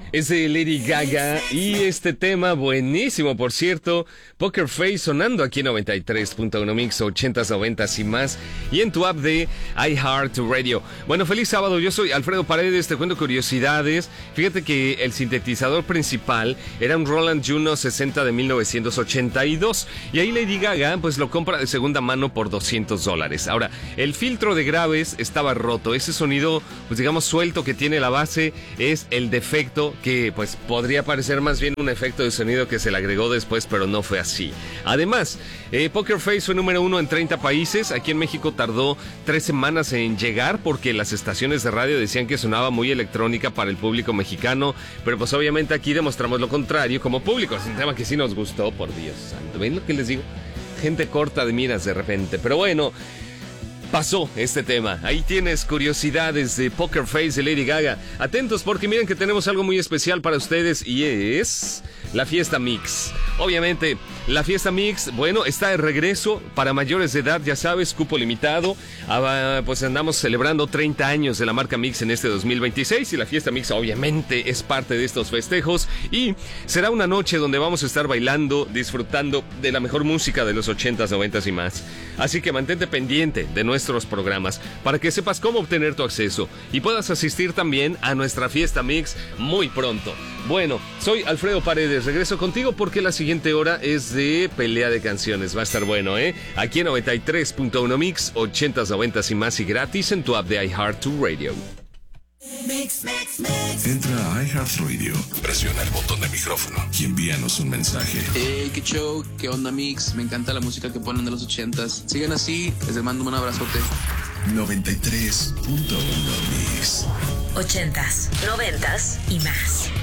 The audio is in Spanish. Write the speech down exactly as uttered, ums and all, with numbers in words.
Es de Lady Gaga y este tema buenísimo, por cierto, Poker Face sonando aquí en noventa y tres punto uno Mix, ochentas, noventas y más, y en tu app de iHeartRadio. Bueno, feliz sábado, yo soy Alfredo Paredes, te cuento curiosidades. Fíjate que el sintetizador principal era un Roland Juno sesenta de mil novecientos ochenta y dos, y ahí Lady Gaga pues lo compra de segunda mano por doscientos dólares. Ahora, el filtro de graves estaba roto, ese sonido pues digamos suelto que tiene la base es el defecto que pues podría parecer más bien un efecto de sonido que se le agregó después, pero no fue así. Además, eh, Poker Face fue número uno en treinta países. Aquí en México tardó tres semanas en llegar porque las estaciones de radio decían que sonaba muy electrónica para el público mexicano, pero pues obviamente aquí demostramos lo contrario como público. Es un tema que sí nos gustó, por Dios santo. ¿Ven lo que les digo? Gente corta de miras de repente, pero bueno, pasó este tema. Ahí tienes curiosidades de Poker Face de Lady Gaga. Atentos porque miren que tenemos algo muy especial para ustedes y es la Fiesta Mix. Obviamente, la Fiesta Mix, bueno, está de regreso para mayores de edad, ya sabes, cupo limitado. Ah, pues andamos celebrando treinta años de la marca Mix en este dos mil veintiséis y la Fiesta Mix obviamente es parte de estos festejos y será una noche donde vamos a estar bailando, disfrutando de la mejor música de los ochentas, noventas y más. Así que mantente pendiente de nuestros programas para que sepas cómo obtener tu acceso y puedas asistir también a nuestra Fiesta Mix muy pronto. Bueno, soy Alfredo Paredes, regreso contigo porque la siguiente hora es de pelea de canciones, va a estar bueno, ¿eh? Aquí en noventa y tres punto uno Mix, ochentas, noventas y más y gratis en tu app de iHeartRadio. Mix, mix, mix. Entra a iHeartRadio, presiona el botón de micrófono y envíanos un mensaje. Hey, qué show, qué onda Mix, me encanta la música que ponen de los ochentas. Sigan así, les mando un abrazote. noventa y tres punto uno Mix. Ochentas, noventas y más.